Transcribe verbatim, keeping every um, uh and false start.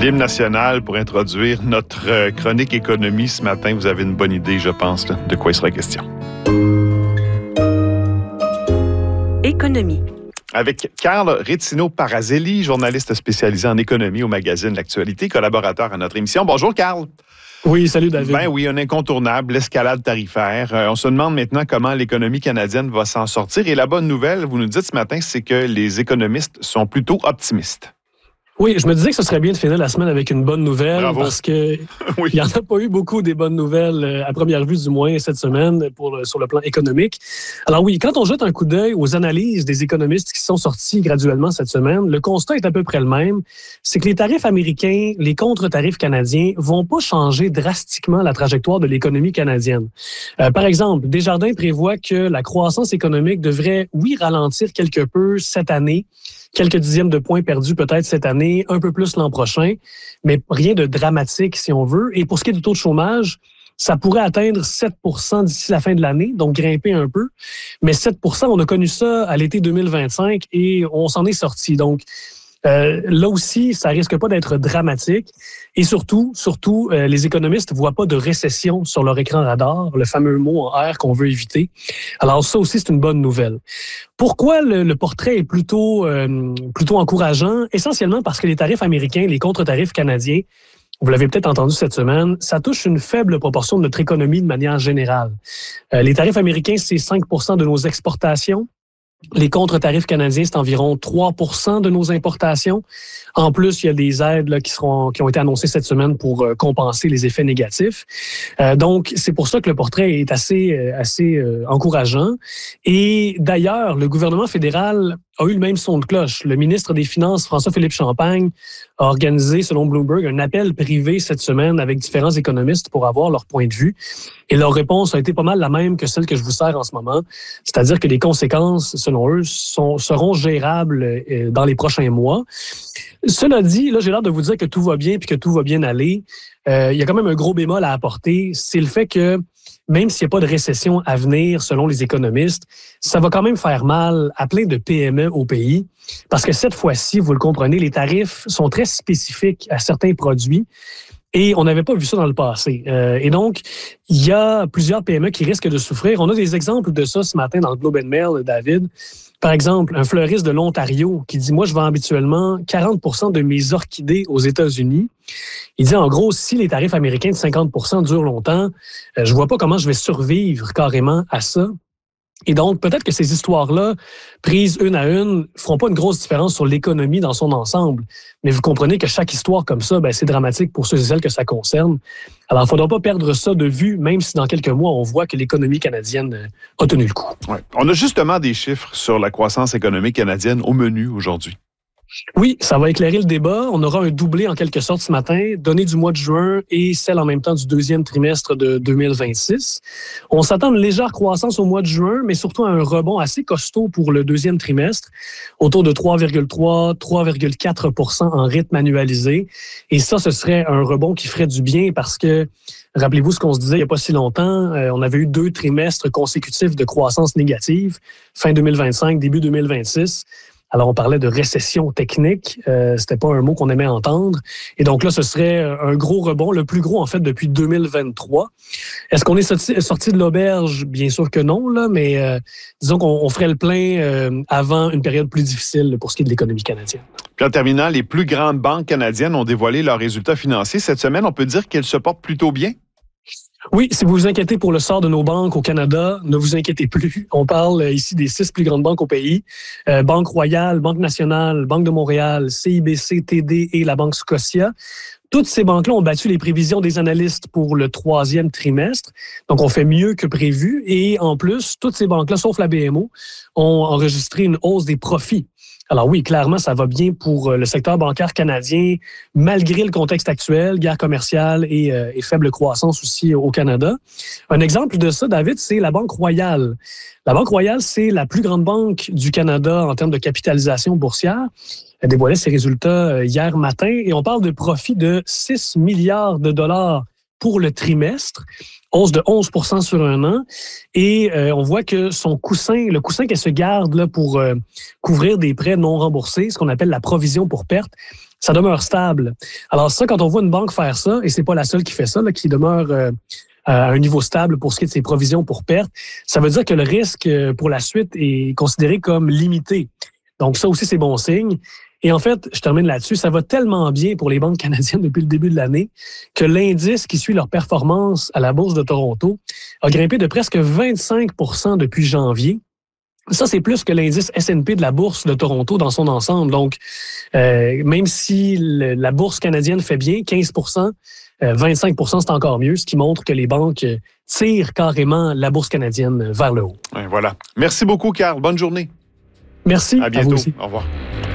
l'hymne national pour introduire notre euh, chronique économie ce matin. Vous avez une bonne idée, je pense, là, de quoi il sera question. Économie. Avec Carl Rétino-Parazelli, journaliste spécialisé en économie au magazine L'Actualité, collaborateur à notre émission. Bonjour, Carl. Oui, salut David. Ben oui, un incontournable, l'escalade tarifaire. Euh, on se demande maintenant comment l'économie canadienne va s'en sortir. Et la bonne nouvelle, vous nous dites ce matin, c'est que les économistes sont plutôt optimistes. Oui, je me disais que ce serait bien de finir la semaine avec une bonne nouvelle. Bravo. Parce que oui. Il n'y en a pas eu beaucoup des bonnes nouvelles, à première vue du moins, cette semaine pour, sur le plan économique. Alors oui, quand on jette un coup d'œil aux analyses des économistes qui sont sortis graduellement cette semaine, le constat est à peu près le même. C'est que les tarifs américains, les contre-tarifs canadiens vont pas changer drastiquement la trajectoire de l'économie canadienne. Euh, par exemple, Desjardins prévoit que la croissance économique devrait, oui, ralentir quelque peu cette année, quelques dixièmes de points perdus peut-être cette année, un peu plus l'an prochain, mais rien de dramatique si on veut. Et pour ce qui est du taux de chômage, ça pourrait atteindre sept pour cent d'ici la fin de l'année, donc grimper un peu. Mais sept pour cent, on a connu ça à l'été deux mille vingt-cinq et on s'en est sorti. Donc, Euh, là aussi, ça risque pas d'être dramatique. Et surtout, surtout, euh, les économistes voient pas de récession sur leur écran radar, le fameux mot en R qu'on veut éviter. Alors ça aussi, c'est une bonne nouvelle. Pourquoi le, le portrait est plutôt, euh, plutôt encourageant? Essentiellement parce que les tarifs américains, les contre-tarifs canadiens, vous l'avez peut-être entendu cette semaine, ça touche une faible proportion de notre économie de manière générale. Euh, les tarifs américains, c'est cinq pour cent de nos exportations. Les contre-tarifs canadiens, c'est environ trois pour cent de nos importations. En plus, il y a des aides là, qui seront, qui ont été annoncées cette semaine pour euh, compenser les effets négatifs. Euh, donc, c'est pour ça que le portrait est assez, euh, assez euh, encourageant. Et d'ailleurs, le gouvernement fédéral a eu le même son de cloche. Le ministre des Finances, François-Philippe Champagne, a organisé, selon Bloomberg, un appel privé cette semaine avec différents économistes pour avoir leur point de vue. Et leur réponse a été pas mal la même que celle que je vous sers en ce moment. C'est-à-dire que les conséquences, selon eux, sont, seront gérables euh, dans les prochains mois. Cela dit, là, j'ai l'air de vous dire que tout va bien puis que tout va bien aller. Euh, il y a quand même un gros bémol à apporter. C'est le fait que même s'il n'y a pas de récession à venir, selon les économistes, ça va quand même faire mal à plein de P M E au pays. Parce que cette fois-ci, vous le comprenez, les tarifs sont très spécifiques à certains produits. Et on n'avait pas vu ça dans le passé. Euh, et donc, il y a plusieurs P M E qui risquent de souffrir. On a des exemples de ça ce matin dans le Globe and Mail, David. Par exemple, un fleuriste de l'Ontario qui dit « Moi, je vends habituellement quarante pour cent de mes orchidées aux États-Unis. » Il dit, en gros, si les tarifs américains de cinquante pour cent durent longtemps, euh, je vois pas comment je vais survivre carrément à ça. Et donc, peut-être que ces histoires-là, prises une à une, feront pas une grosse différence sur l'économie dans son ensemble. Mais vous comprenez que chaque histoire comme ça, ben, c'est dramatique pour ceux et celles que ça concerne. Alors, il ne faudra pas perdre ça de vue, même si dans quelques mois, on voit que l'économie canadienne a tenu le coup. Ouais. On a justement des chiffres sur la croissance économique canadienne au menu aujourd'hui. Oui, ça va éclairer le débat. On aura un doublé en quelque sorte ce matin, données du mois de juin et celle en même temps du deuxième trimestre de deux mille vingt-six. On s'attend à une légère croissance au mois de juin, mais surtout à un rebond assez costaud pour le deuxième trimestre, autour de trois virgule trois, trois virgule quatre pour cent en rythme annualisé. Et ça, ce serait un rebond qui ferait du bien parce que, rappelez-vous ce qu'on se disait il n'y a pas si longtemps, euh, on avait eu deux trimestres consécutifs de croissance négative, fin deux mille vingt-cinq, début deux mille vingt-six. Alors, on parlait de récession technique. Euh, c'était pas un mot qu'on aimait entendre. Et donc là, ce serait un gros rebond, le plus gros, en fait, depuis deux mille vingt-trois. Est-ce qu'on est sorti, sorti de l'auberge? Bien sûr que non, là, mais euh, disons qu'on on ferait le plein euh, avant une période plus difficile pour ce qui est de l'économie canadienne. Puis en terminant, les plus grandes banques canadiennes ont dévoilé leurs résultats financiers. Cette semaine, on peut dire qu'elles se portent plutôt bien? Oui, si vous vous inquiétez pour le sort de nos banques au Canada, ne vous inquiétez plus. On parle ici des six plus grandes banques au pays. Euh, Banque Royale, Banque Nationale, Banque de Montréal, C I B C, T D et la Banque Scotia. Toutes ces banques-là ont battu les prévisions des analystes pour le troisième trimestre. Donc, on fait mieux que prévu. Et en plus, toutes ces banques-là, sauf la B M O, ont enregistré une hausse des profits. Alors oui, clairement, ça va bien pour le secteur bancaire canadien, malgré le contexte actuel, guerre commerciale et, euh, et faible croissance aussi au Canada. Un exemple de ça, David, c'est la Banque Royale. La Banque Royale, c'est la plus grande banque du Canada en termes de capitalisation boursière. Elle dévoilait ses résultats hier matin et on parle de profit de six milliards de dollars pour le trimestre, hausse de onze pour cent sur un an. Et euh, on voit que son coussin, le coussin qu'elle se garde là, pour euh, couvrir des prêts non remboursés, ce qu'on appelle la provision pour perte, ça demeure stable. Alors ça, quand on voit une banque faire ça, et c'est pas la seule qui fait ça, là, qui demeure euh, à un niveau stable pour ce qui est de ses provisions pour perte, ça veut dire que le risque pour la suite est considéré comme limité. Donc ça aussi, c'est bon signe. Et en fait, je termine là-dessus, ça va tellement bien pour les banques canadiennes depuis le début de l'année que l'indice qui suit leur performance à la Bourse de Toronto a grimpé de presque vingt-cinq pour cent depuis janvier. Ça, c'est plus que l'indice S and P de la Bourse de Toronto dans son ensemble. Donc, euh, même si le, la Bourse canadienne fait bien, quinze pour cent, euh, vingt-cinq pour cent, c'est encore mieux, ce qui montre que les banques tirent carrément la Bourse canadienne vers le haut. Ouais, voilà. Merci beaucoup, Carl. Bonne journée. Merci. À bientôt. À vous aussi. Au revoir.